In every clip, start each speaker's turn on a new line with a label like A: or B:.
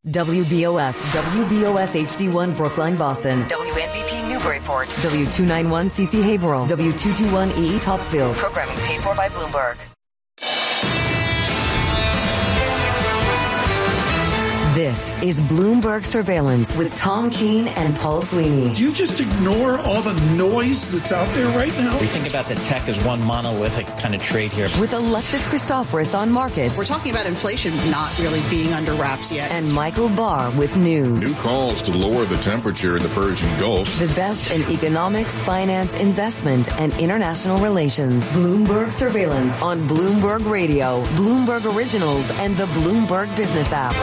A: WBOS HD1 Brookline, Boston. WNBP Newburyport. W291 CC Haverhill. W221 EE Topsfield. Programming paid for by Bloomberg. This is Bloomberg Surveillance with Tom Keene and Paul Sweeney.
B: Do you just ignore all the noise that's out there right now?
C: We think about the tech as one monolithic kind of trade here.
A: With Alexis Christoforous on markets.
D: We're talking about inflation not really being under wraps yet.
A: And Michael Barr with news.
E: New calls to lower the temperature in the Persian Gulf.
A: The best in economics, finance, investment, and international relations. Bloomberg Surveillance on Bloomberg Radio, Bloomberg Originals, and the Bloomberg Business app.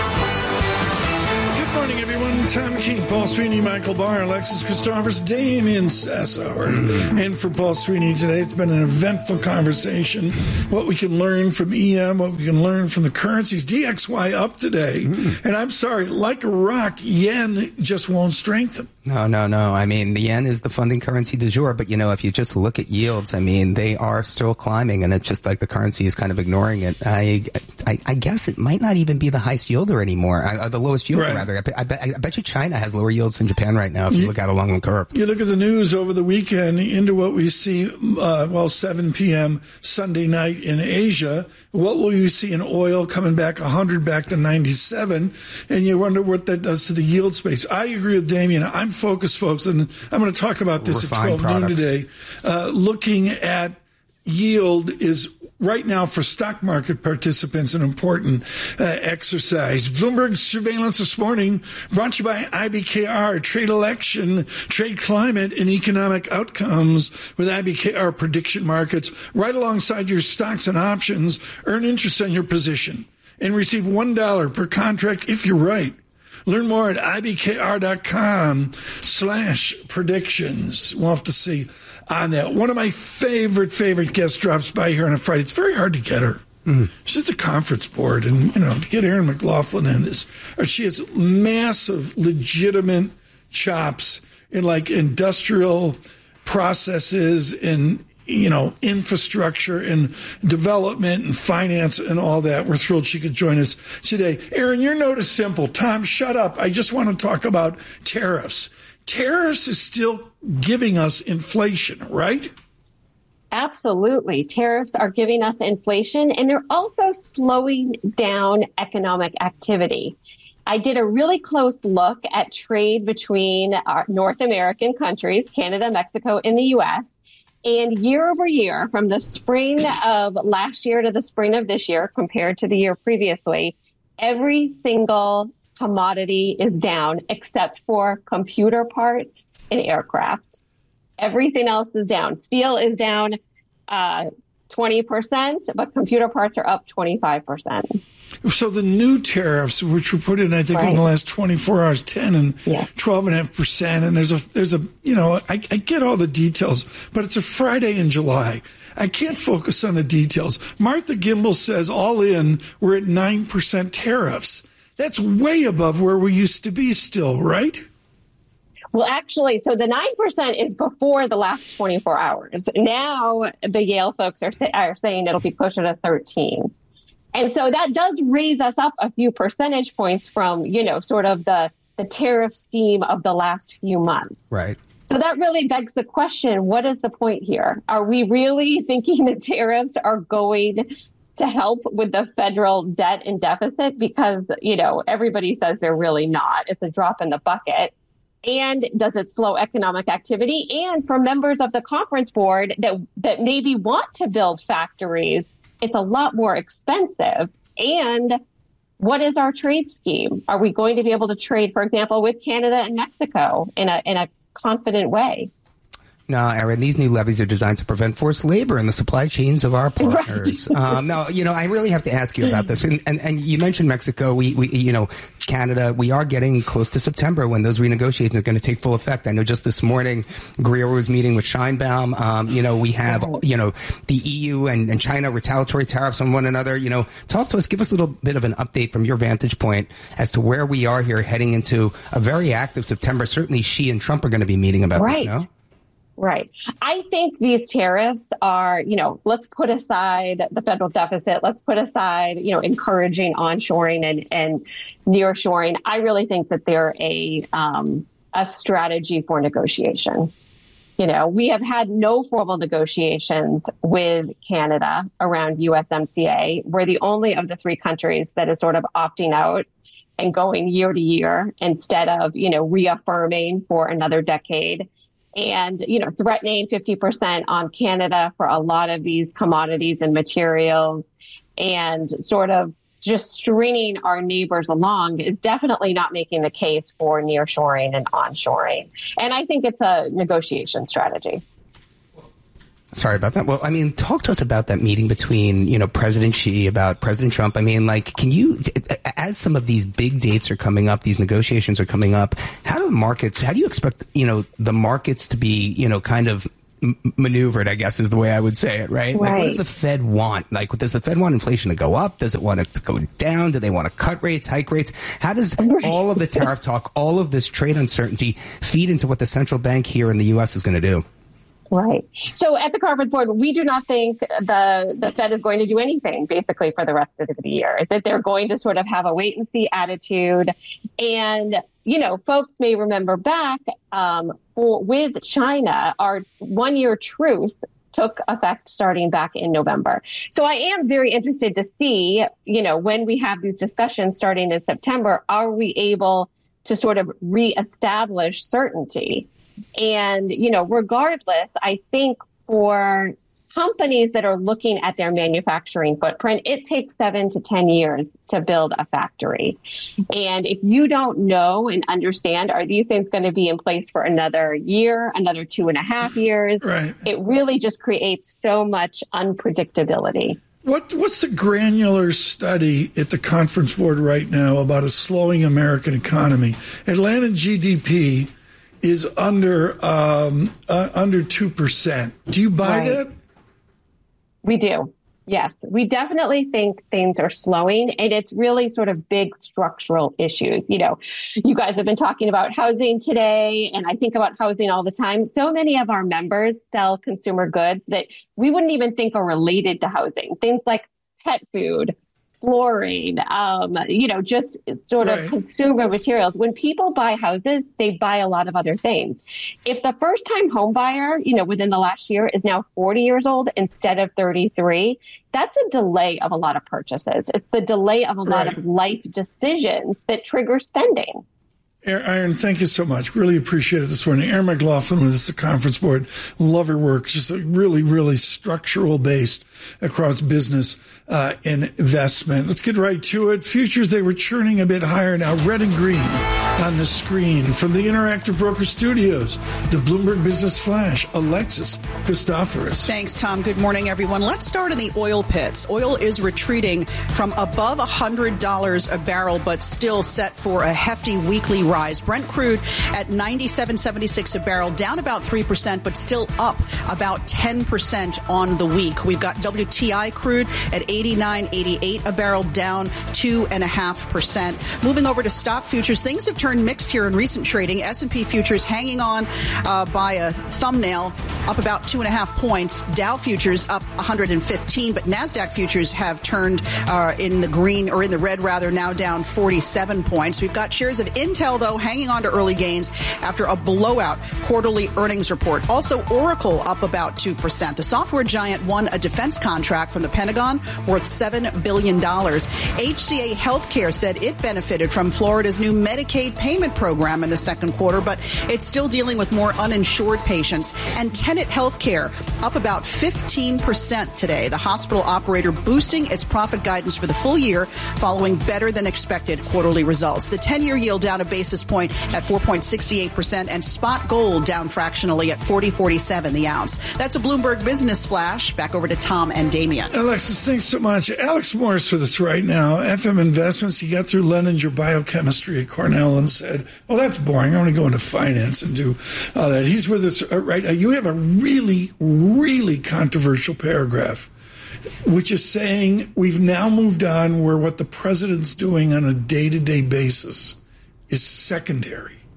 B: Good morning, everyone. Tom Keene, Paul Sweeney, Michael Barr, Alexis Christoforous, Damian Sassower. And for Paul Sweeney today, it's been an eventful conversation. What we can learn from EM, what we can learn from the currencies. DXY up today. And I'm sorry, like a rock, yen just won't strengthen.
F: No. I mean, the yen is the funding currency du jour, but, if you just look at yields, I mean, they are still climbing, and it's just like the currency is kind of ignoring it. I guess it might not even be the highest yielder anymore, the lowest yielder,
B: right.
F: Rather. I bet you China has lower yields than Japan right now if you look out along the curve.
B: You look at the news over the weekend into what we see, 7 p.m. Sunday night in Asia. What will you see in oil coming back 100 back to 97? And you wonder what that does to the yield space. I agree with Damian. I'm focused, folks, and I'm going to talk about this
F: Refined
B: at 12
F: products.
B: noon today. Looking at yield is right now for stock market participants an important exercise. Bloomberg Surveillance this morning brought to you by IBKR, trade election, trade climate, and economic outcomes with IBKR prediction markets right alongside your stocks and options. Earn interest on your position and receive $1 per contract if you're right. Learn more at ibkr.com/predictions. We'll have to see on that. One of my favorite guests drops by here on a Friday. It's very hard to get her. She's at the conference board, and, to get Erin McLaughlin in she has massive, legitimate chops in, industrial processes and, infrastructure and development and finance and all that. We're thrilled she could join us today. Erin, your note is simple. Tom, shut up. I just want to talk about tariffs. Tariffs is still giving us inflation, right?
G: Absolutely. Tariffs are giving us inflation, and they're also slowing down economic activity. I did a really close look at trade between our North American countries, Canada, Mexico, and the U.S., and year over year, from the spring of last year to the spring of this year, compared to the year previously, every single commodity is down except for computer parts and aircraft. Everything else is down. Steel is down 20%, but computer parts are up 25%.
B: So the new tariffs, which were put in, I think, in the last 24 hours, 10 and 12.5%. And there's a, I get all the details, but it's a Friday in July. I can't focus on the details. Martha Gimbel says all in, we're at 9% tariffs. That's way above where we used to be still, right?
G: Well, actually, so the 9% is before the last 24 hours. Now the Yale folks are saying it'll be closer to 13. And so that does raise us up a few percentage points from, sort of the tariff scheme of the last few months.
F: Right.
G: So that really begs the question, what is the point here? Are we really thinking that tariffs are going to help with the federal debt and deficit? Because, everybody says they're really not. It's a drop in the bucket. And does it slow economic activity? And for members of the conference board that maybe want to build factories, it's a lot more expensive. And what is our trade scheme? Are we going to be able to trade, for example, with Canada and Mexico in a confident way?
F: No, Erin, these new levies are designed to prevent forced labor in the supply chains of our partners. Right. No, I really have to ask you about this. And you mentioned Mexico. We Canada, we are getting close to September when those renegotiations are going to take full effect. I know just this morning, Greer was meeting with Scheinbaum. We have, the EU and China retaliatory tariffs on one another. Talk to us, give us a little bit of an update from your vantage point as to where we are here heading into a very active September. Certainly Xi and Trump are going to be meeting about this, no?
G: Right. I think these tariffs are, let's put aside the federal deficit. Let's put aside, encouraging onshoring and nearshoring. I really think that they're a strategy for negotiation. We have had no formal negotiations with Canada around USMCA. We're the only of the three countries that is sort of opting out and going year to year instead of, reaffirming for another decade. And, threatening 50% on Canada for a lot of these commodities and materials and sort of just stringing our neighbors along is definitely not making the case for nearshoring and onshoring. And I think it's a negotiation strategy.
F: Sorry about that. Well, talk to us about that meeting between, President Xi about President Trump. Can you, as some of these big dates are coming up, these negotiations are coming up, how do you expect, the markets to be, kind of maneuvered, I guess is the way I would say it, right? Like, what does the Fed want? Like, does the Fed want inflation to go up? Does it want it to go down? Do they want to cut rates, hike rates? How does all of the tariff talk, all of this trade uncertainty feed into what the central bank here in the U.S. is going to do?
G: Right. So at the conference board, we do not think the Fed is going to do anything basically for the rest of the year, that they're going to sort of have a wait and see attitude. And, folks may remember back with China, our 1 year truce took effect starting back in November. So I am very interested to see, when we have these discussions starting in September, are we able to sort of reestablish certainty? And, regardless, I think for companies that are looking at their manufacturing footprint, it takes 7 to 10 years to build a factory. And if you don't know and understand, are these things going to be in place for another year, another 2.5 years?
B: Right.
G: It really just creates so much unpredictability.
B: What's the granular study at the conference board right now about a slowing American economy? Atlanta GDP is under 2%. Do you buy that?
G: We do. Yes, we definitely think things are slowing, and it's really sort of big structural issues. You guys have been talking about housing today, and I think about housing all the time. So many of our members sell consumer goods that we wouldn't even think are related to housing. Things like pet food, flooring, just sort of consumer materials. When people buy houses, they buy a lot of other things. If the first time home buyer, within the last year is now 40 years old instead of 33, that's a delay of a lot of purchases. It's the delay of a lot of life decisions that trigger spending.
B: Erin, thank you so much. Really appreciate it this morning. Erin McLaughlin with the conference board. Love her work. Just really, really structural based across business and investment. Let's get right to it. Futures, they were churning a bit higher now. Red and green on the screen. From the Interactive Broker Studios, the Bloomberg Business Flash, Alexis Christoforous.
D: Thanks, Tom. Good morning, everyone. Let's start in the oil pits. Oil is retreating from above $100 a barrel, but still set for a hefty weekly rise. Brent crude at $97.76 a barrel, down about 3%, but still up about 10% on the week. We've got WTI crude at $89.88 a barrel, down 2.5%. Moving over to stock futures, things have turned mixed here in recent trading. S&P futures hanging on by a thumbnail, up about 2.5 points. Dow futures up 115, but NASDAQ futures have turned in the green, or in the red rather, now down 47 points. We've got shares of Intel, though, hanging on to early gains after a blowout quarterly earnings report. Also, Oracle up about 2%. The software giant won a defense contract from the Pentagon worth $7 billion. HCA Healthcare said it benefited from Florida's new Medicaid payment program in the second quarter, but it's still dealing with more uninsured patients. And Tenet Healthcare up about 15% today. The hospital operator boosting its profit guidance for the full year following better than expected quarterly results. The 10-year yield down a basis point at 4.68%, and spot gold down fractionally at $40.47 the ounce. That's a Bloomberg Business Flash. Back over to Tom and Damian.
B: Alexis, thanks so much. Alex Morris with us right now. FM Investments. He got through Leninger Biochemistry at Cornell and said, "Oh, that's boring. I want to go into finance and do all that." He's with us right now. You have a really, really controversial paragraph, which is saying we've now moved on where what the president's doing on a day-to-day basis is secondary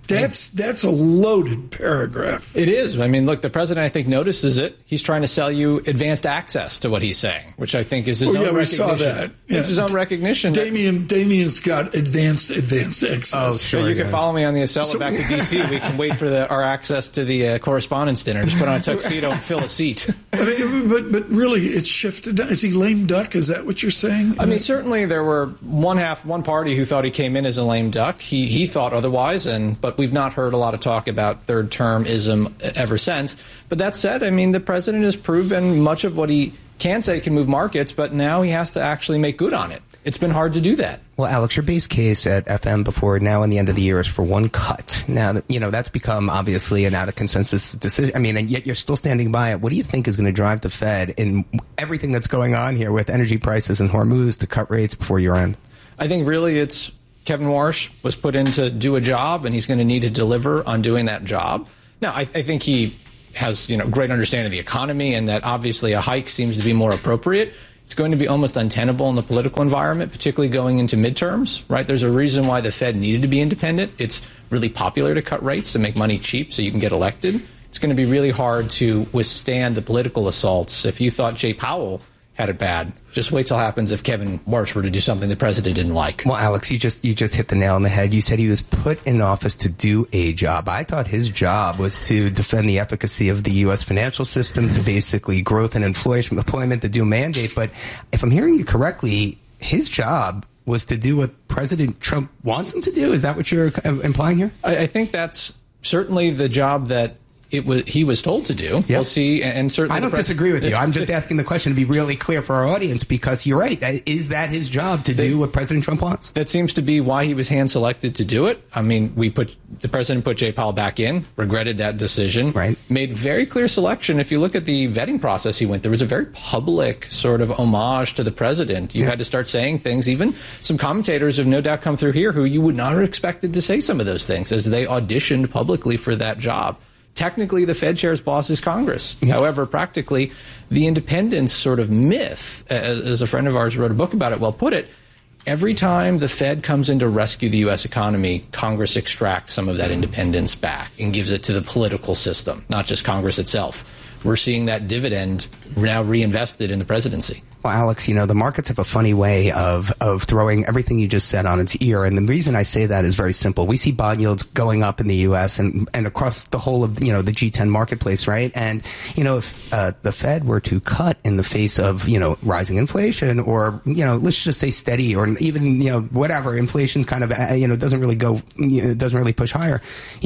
B: That's a loaded paragraph.
H: It is. I mean, look, the president, I think, notices it. He's trying to sell you advanced access to what he's saying, which I think is his own recognition.
B: We saw that. Yeah.
H: It's his own recognition.
B: Damien's got advanced access.
H: Oh, sure. So you can follow me on the Acela back to D.C. We can wait for our access to the correspondence dinner. Just put on a tuxedo and fill a seat.
B: I mean, but really, it's shifted. Is he lame duck? Is that what you're saying?
H: I mean, certainly there were one party who thought he came in as a lame duck. He thought otherwise, but we've not heard a lot of talk about third-termism ever since. But that said, I mean, the president has proven much of what he can say can move markets, but now he has to actually make good on it. It's been hard to do that.
F: Well, Alex, your base case at FM before now and the end of the year is for one cut. Now, that's become obviously an out-of-consensus decision. I mean, and yet you're still standing by it. What do you think is going to drive the Fed in everything that's going on here with energy prices and Hormuz to cut rates before year-end?
H: I think really it's Kevin Warsh was put in to do a job, and he's going to need to deliver on doing that job. Now, I think he has great understanding of the economy, and that obviously a hike seems to be more appropriate. It's going to be almost untenable in the political environment, particularly going into midterms, right? There's a reason why the Fed needed to be independent. It's really popular to cut rates to make money cheap so you can get elected. It's going to be really hard to withstand the political assaults. If you thought Jay Powell had it bad, just wait till it happens if Kevin Warsh were to do something the president didn't like.
F: Well, Alex, you just hit the nail on the head. You said he was put in office to do a job. I thought his job was to defend the efficacy of the U.S. financial system, to basically growth and inflation, employment, to do mandate. But if I'm hearing you correctly, his job was to do what President Trump wants him to do. Is that what you're implying here?
H: I think that's certainly the job that he was told to do. Yep. We'll see, and certainly
F: I don't disagree with you. I'm just asking the question to be really clear for our audience, because you're right. Is that his job to do what President Trump wants?
H: That seems to be why he was hand-selected to do it. I mean, the president put Jay Powell back in, regretted that decision,
F: right?
H: Made very clear selection. If you look at the vetting process he went, there was a very public sort of homage to the president. You had to start saying things. Even some commentators have no doubt come through here who you would not have expected to say some of those things as they auditioned publicly for that job. Technically, the Fed chair's boss is Congress. Yeah. However, practically, the independence sort of myth, as a friend of ours wrote a book about it, well put it, every time the Fed comes in to rescue the U.S. economy, Congress extracts some of that independence back and gives it to the political system, not just Congress itself. We're seeing that dividend now reinvested in the presidency.
F: Well, Alex, the markets have a funny way of throwing everything you just said on its ear. And the reason I say that is very simple. We see bond yields going up in the U.S. and across the whole of, the G10 marketplace, right? And, if the Fed were to cut in the face of, rising inflation or, let's just say steady or even, whatever, inflation kind of, doesn't really go, doesn't really push higher.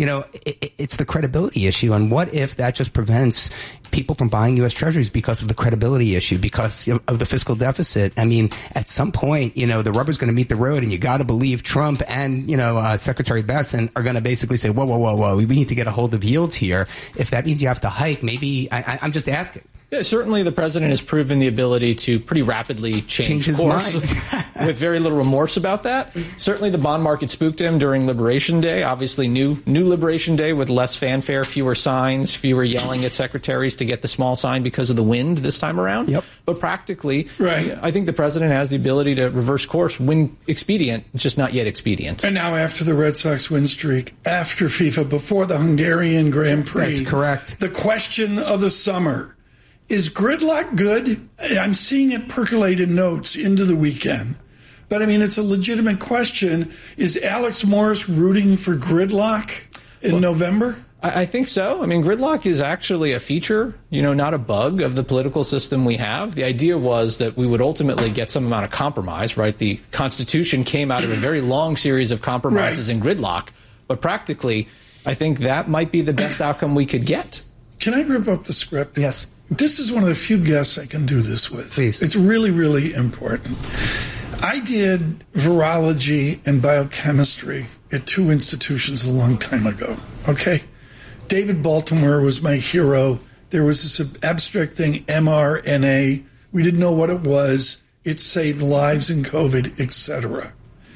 F: It's the credibility issue. And what if that just prevents people from buying U.S. Treasuries because of the credibility issue, because of the fiscal deficit? I mean, at some point, the rubber's going to meet the road, and you got to believe Trump and, Secretary Bessent are going to basically say, whoa, we need to get a hold of yields here. If that means you have to hike, maybe I'm just asking.
H: Yeah, certainly the president has proven the ability to pretty rapidly change his course with very little remorse about that. Certainly the bond market spooked him during Liberation Day. Obviously new Liberation Day with less fanfare, fewer signs, fewer yelling at secretaries to get the small sign because of the wind this time around.
F: Yep.
H: But practically,
B: right.
H: I think the president has the ability to reverse course when expedient, just not yet expedient.
B: And now after the Red Sox win streak, after FIFA, before the Hungarian Grand Prix.
F: That's correct.
B: The question of the summer. Is gridlock good? I'm seeing it percolate in notes into the weekend. But, I mean, it's a legitimate question. Is Alex Morris rooting for gridlock in November?
H: I think so. I mean, gridlock is actually a feature, not a bug of the political system we have. The idea was that we would ultimately get some amount of compromise, right? The Constitution came out of a very long series of compromises in gridlock. But practically, I think that might be the best outcome we could get.
B: Can I rip up the script?
F: Yes.
B: This is one of the few guests I can do this with.
F: Please.
B: It's really, really important. I did virology and biochemistry at two institutions a long time ago, okay? David Baltimore was my hero. There was this abstract thing, mRNA. We didn't know what it was. It saved lives in COVID, etc.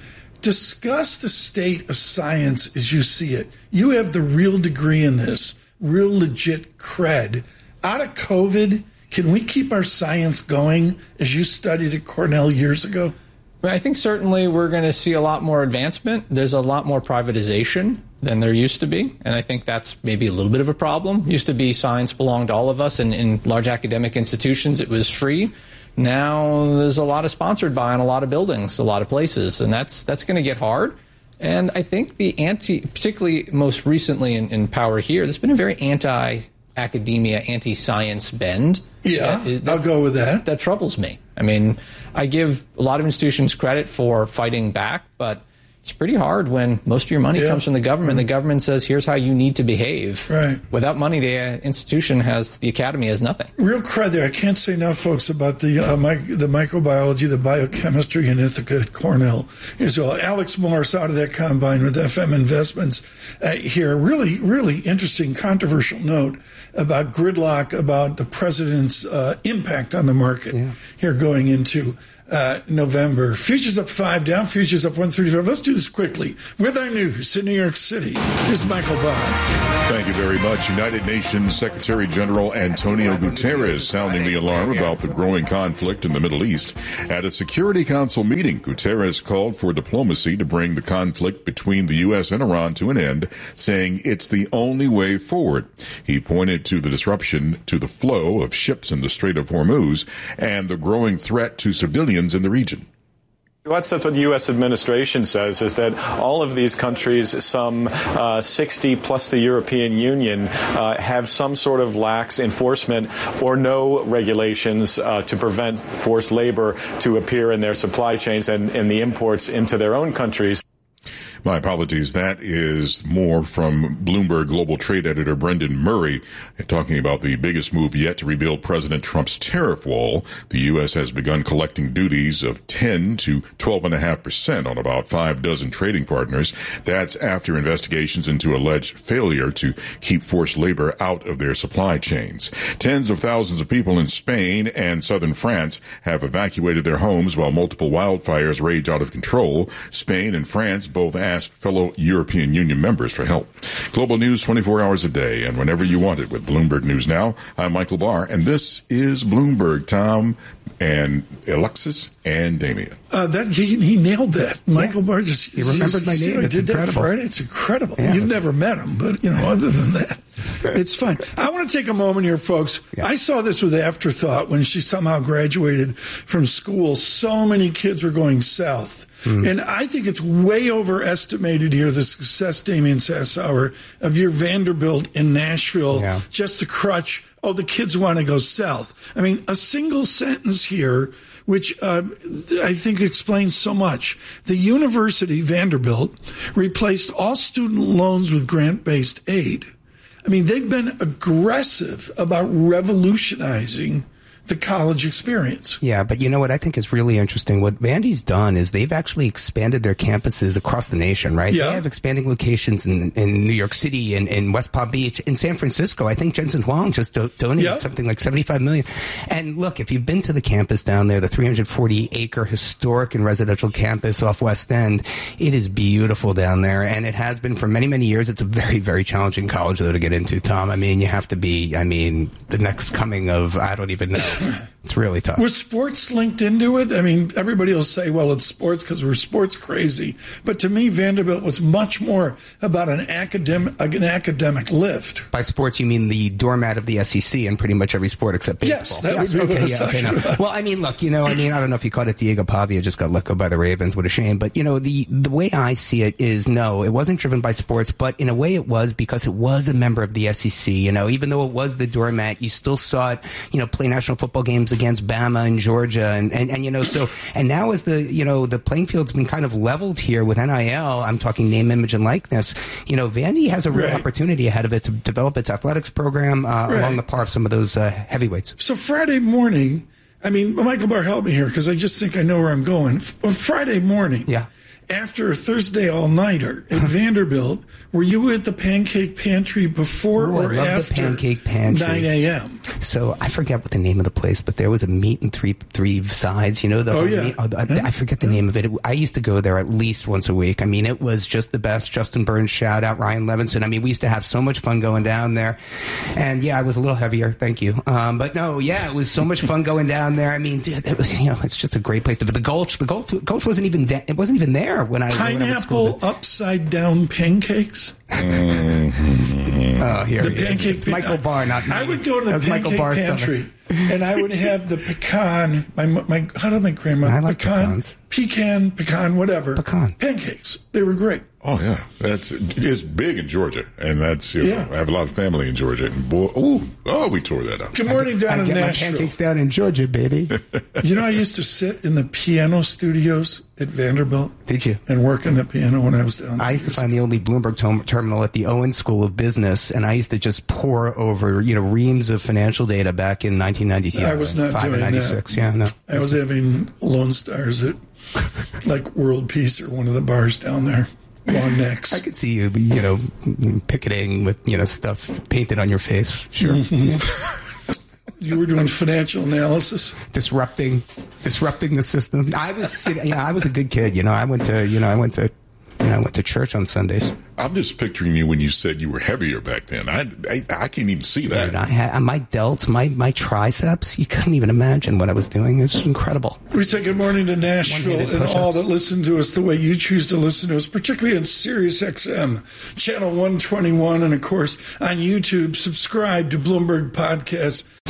B: Discuss the state of science as you see it. You have the real degree in this, real legit cred. Out of COVID, can we keep our science going as you studied at Cornell years ago?
H: I think certainly we're going to see a lot more advancement. There's a lot more privatization than there used to be, and I think that's maybe a little bit of a problem. Used to be science belonged to all of us, and in large academic institutions it was free. Now there's a lot of sponsored by in a lot of buildings, a lot of places, and that's going to get hard. And I think particularly most recently in power here, there's been a very anti-academia, anti-science bend.
B: Yeah, I'll go with that.
H: That troubles me. I mean, I give a lot of institutions credit for fighting back, but it's pretty hard when most of your money comes from the government. The government says, here's how you need to behave. Right. Without money, the institution the academy has nothing.
B: Real credit. I can't say enough, folks, about the microbiology, the biochemistry, and Ithaca at Cornell as well. Alex Morris out of that combine with FM Investments here. Really, really interesting, controversial note about gridlock, about the president's impact on the market here going into November. Futures up 5, down futures up 135. Let's do this quickly. With our news in New York City, here's Michael Barr.
E: Thank you very much. United Nations Secretary General Antonio Guterres sounding the alarm about the growing conflict in the Middle East. At a Security Council meeting, Guterres called for diplomacy to bring the conflict between the U.S. and Iran to an end, saying it's the only way forward. He pointed to the disruption to the flow of ships in the Strait of Hormuz and the growing threat to civilians in the region.
I: That's what the U.S. administration says, is that all of these countries, some 60 plus the European Union, have some sort of lax enforcement or no regulations to prevent forced labor to appear in their supply chains and the imports into their own countries.
E: My apologies. That is more from Bloomberg Global Trade Editor Brendan Murray talking about the biggest move yet to rebuild President Trump's tariff wall. The U.S. has begun collecting duties of 10 to 12.5% on about 5 dozen trading partners. That's after investigations into alleged failure to keep forced labor out of their supply chains. Tens of thousands of people in Spain and southern France have evacuated their homes while multiple wildfires rage out of control. Spain and France both asked fellow European Union members for help. Global news 24 hours a day and whenever you want it with Bloomberg News Now. I'm Michael Barr, and this is Bloomberg. Tom and Alexis and Damien.
B: He nailed that. Michael Barr
F: he remembered my name. It's
B: did
F: incredible.
B: That Friday. It's incredible.
F: Yeah,
B: You've never met him, but other than that, it's fine. I want to take a moment here, folks. Yeah. I saw this with afterthought when she somehow graduated from school. So many kids were going south. And I think it's way overestimated here, the success, Damien Sassower, of your Vanderbilt in Nashville. Yeah. Just the crutch, the kids want to go south. I mean, a single sentence here, which I think explains so much. The university, Vanderbilt, replaced all student loans with grant-based aid. I mean, they've been aggressive about revolutionizing the college experience.
F: Yeah, but you know what I think is really interesting? What Vandy's done is they've actually expanded their campuses across the nation, right? Yeah. They have expanding locations in New York City and in West Palm Beach, in San Francisco. I think Jensen Huang just donated something like $75 million. And look, if you've been to the campus down there, the 340-acre historic and residential campus off West End, it is beautiful down there, and it has been for many, many years. It's a very, very challenging college, though, to get into, Tom. I mean, you have to be, the next coming of, I don't even know. It's really tough.
B: Was sports linked into it? I mean, everybody will say, well, it's sports because we're sports crazy. But to me, Vanderbilt was much more about an academic lift.
F: By sports, you mean the doormat of the SEC in pretty much every sport except baseball.
B: Yes, that would be what I was talking about.
F: Well, I mean, look, I don't know if you caught it. Diego Pavia just got let go by the Ravens. What a shame. But, the way I see it is, no, it wasn't driven by sports, but in a way it was because it was a member of the SEC. Even though it was the doormat, you still saw it, play national football games against Bama and Georgia, and now as the playing field's been kind of leveled here with NIL, I'm talking name, image, and likeness. Vandy has a real opportunity ahead of it to develop its athletics program along the par of some of those heavyweights.
B: So Friday morning, Michael Barr, help me here because I just think I know where I'm going. Friday morning, after a Thursday all-nighter at Vanderbilt, were you at the Pancake Pantry before or after
F: the Pancake Pantry.
B: 9 a.m.?
F: So I forget what the name of the place, but there was a meat and three sides. Meat? I forget the name of it. I used to go there at least once a week. It was just the best. Justin Burns, shout out Ryan Levinson. We used to have so much fun going down there. And I was a little heavier. Thank you. But no, it was so much fun going down there. It was, it's just a great place. The Gulch wasn't even, it wasn't even there when I went to school.
B: Pineapple upside down pancakes?
F: Oh, here
B: the pancake.
F: it's Michael Barr, not me.
B: I would go to the pancake pantry, and I would have the pecan. How did my grandma?
F: I like pecans.
B: Pecan, whatever.
F: Pecan
B: pancakes. They were great.
E: Oh yeah, it's big in Georgia, and that's I have a lot of family in Georgia. And boy, we tore that up.
B: Good morning down in
F: Nashville.
B: Nashville.
F: My pancakes down in Georgia, baby.
B: I used to sit in the piano studios at Vanderbilt.
F: Did you?
B: And work on the piano when I was down there.
F: I used to find the only Bloomberg terminal at the Owen School of Business, and I used to just pour over reams of financial data back in 1992.
B: I was not doing
F: 96.
B: that.
F: Yeah, no.
B: I was having Lone Stars at like World Peace or one of the bars down there. Long necks.
F: I could see you, picketing with, stuff painted on your face. Sure.
B: Mm-hmm. You were doing financial analysis,
F: disrupting the system. I was a good kid. I went to church on Sundays.
E: I'm just picturing you when you said you were heavier back then. I can't even see that.
F: Dude, I had my delts, my triceps. You couldn't even imagine what I was doing. It's incredible.
B: We say good morning to Nashville and all that listen to us the way you choose to listen to us, particularly on Sirius XM, channel 121, and of course on YouTube. Subscribe to Bloomberg Podcasts.